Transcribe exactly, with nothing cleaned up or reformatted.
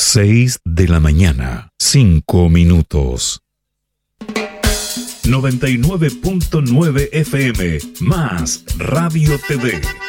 Seis de la mañana, cinco minutos. noventa y nueve punto nueve F M, más Radio T V.